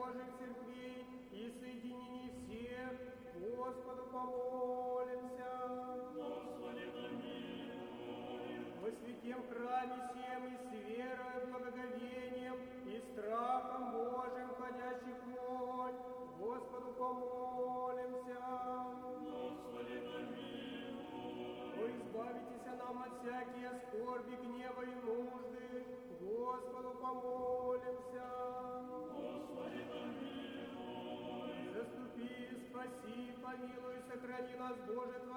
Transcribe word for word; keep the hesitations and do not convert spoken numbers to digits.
Божьих церквей и соединении всех, Господу помолимся. Господи, помилуй. Во святем храме сем и с верою, благоговением и страхом Божьим ходящих моль, Господу помолимся. Господи, помилуй. О, избавитесь нам от всякие скорби, гнева и нужды, Господу помолимся. Господи, помилуй. Заступи, спаси, помилуй, сохрани нас, Боже,